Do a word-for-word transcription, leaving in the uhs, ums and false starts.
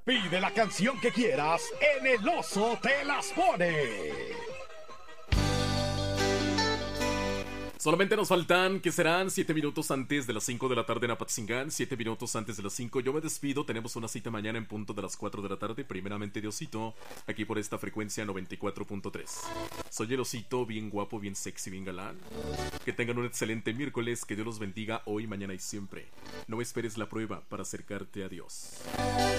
Pide la canción que quieras en El Oso Te Las Pone. Solamente nos faltan, que serán siete minutos antes de las cinco de la tarde en Apatzingán, siete minutos antes de las cinco. Yo me despido, tenemos una cita mañana en punto de las cuatro de la tarde, primeramente Diosito, aquí por esta frecuencia noventa y cuatro punto tres. Soy el Osito, bien guapo, bien sexy, bien galán. Que tengan un excelente miércoles, que Dios los bendiga hoy, mañana y siempre. No esperes la prueba para acercarte a Dios.